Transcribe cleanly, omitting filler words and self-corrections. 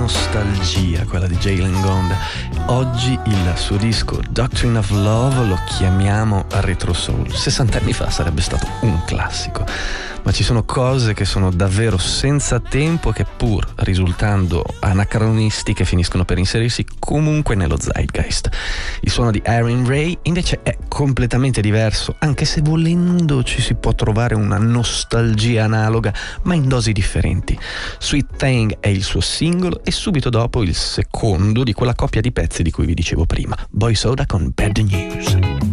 nostalgia, quella di Jalen Gond. Oggi il suo disco Doctrine of Love lo chiamiamo retro soul. 60 anni fa sarebbe stato un classico, ma ci sono cose che sono davvero senza tempo che, pur risultando anacronistiche, finiscono per inserirsi comunque nello zeitgeist. Il suono di Aaron Ray invece è completamente diverso, anche se volendo ci si può trovare una nostalgia analoga, ma in dosi differenti. Sweet Thing è il suo singolo e subito dopo il secondo di quella coppia di pezzi di cui vi dicevo prima, Boy Soda con Bad News.